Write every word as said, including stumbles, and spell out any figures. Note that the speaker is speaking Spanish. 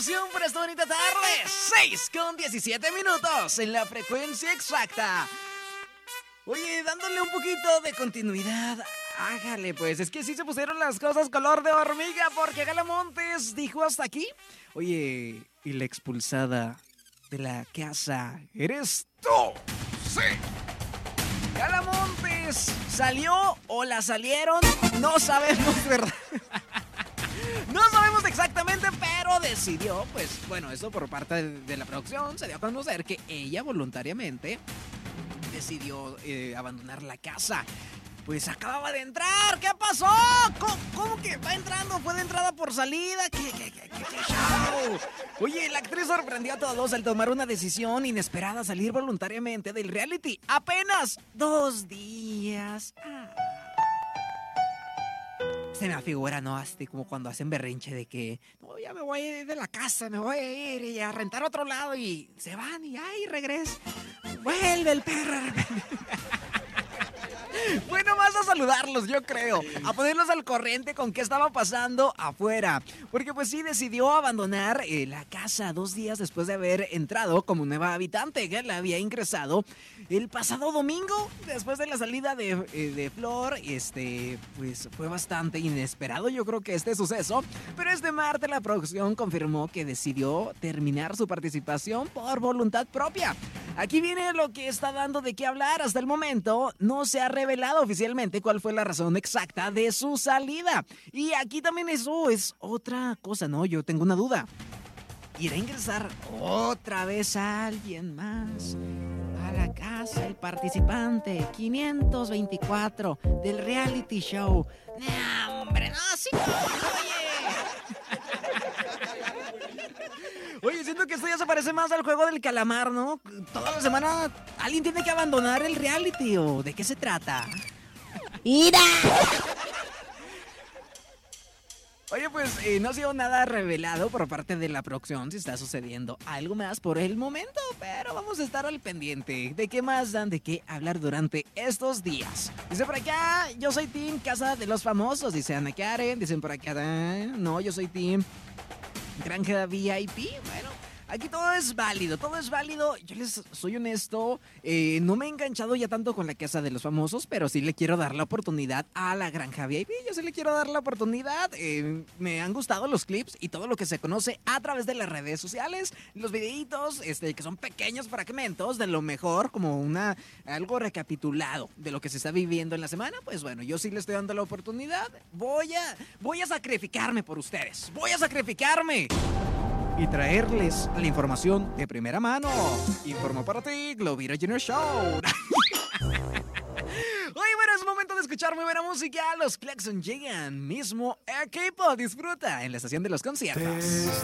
información para esta bonita tarde. seis con diecisiete minutos en la frecuencia exacta. Oye, dándole un poquito de continuidad. Hágale, pues, es que sí se pusieron las cosas color de hormiga porque Gala Montes dijo hasta aquí. Oye, y la expulsada de la casa eres tú. Sí. Gala Montes salió o la salieron, no sabemos, ¿verdad? No sabemos exactamente, pero decidió, pues, bueno, eso por parte de, de la producción, se dio a conocer que ella voluntariamente decidió eh, abandonar la casa. Pues acababa de entrar, ¿qué pasó? ¿Cómo, cómo que va entrando? ¿Fue de entrada por salida? ¿Qué, qué, qué, qué, qué show? Oye, la actriz sorprendió a todos al tomar una decisión inesperada, salir voluntariamente del reality. Apenas dos días. Ah. Se me afigura, ¿no? Así como cuando hacen berrinche de que no, ya me voy a ir de la casa, me voy a ir y a rentar a otro lado y se van y ay, regresa. Vuelve el perro. Bueno, vas a saludarlos, yo creo, a ponerlos al corriente con qué estaba pasando afuera, porque pues sí decidió abandonar eh, la casa dos días después de haber entrado como nueva habitante, que la había ingresado el pasado domingo, después de la salida de, eh, de Flor. Este, pues fue bastante inesperado, yo creo que este suceso, pero este martes la producción confirmó que decidió terminar su participación por voluntad propia. Aquí viene lo que está dando de qué hablar. Hasta el momento no se ha revelado oficialmente cuál fue la razón exacta de su salida. Y aquí también eso es otra cosa, ¿no? Yo tengo una duda. ¿Irá a ingresar otra vez a alguien más a la casa, el participante quinientos veinticuatro del reality show? ¡No, hombre! ¡No, sí! ¡Oye! Oye, siento que esto ya se parece más al juego del calamar, ¿no? Toda la semana alguien tiene que abandonar el reality, ¿o de qué se trata? ¡Ira! Oye, pues eh, no ha sido nada revelado por parte de la producción si está sucediendo algo más por el momento, pero vamos a estar al pendiente de qué más dan de qué hablar durante estos días. Dice por acá, yo soy team Casa de los Famosos, dice Ana Karen. Dicen por acá, no, yo soy team Granja V I P. Bueno, aquí todo es válido, todo es válido. Yo les soy honesto, eh, no me he enganchado ya tanto con la Casa de los Famosos, pero sí le quiero dar la oportunidad a la Granja V I P. Yo sí le quiero dar la oportunidad. Eh, me han gustado los clips y todo lo que se conoce a través de las redes sociales, los videitos, este, que son pequeños fragmentos de lo mejor, como una algo recapitulado de lo que se está viviendo en la semana. Pues bueno, yo sí le estoy dando la oportunidad. Voy a, voy a sacrificarme por ustedes. Voy a sacrificarme y traerles la información de primera mano. Informo para ti, Globira Junior Show. Oye, bueno, es momento de escuchar muy buena música. Los Claxon llegan mismo equipo. Disfruta en la estación de los conciertos. Te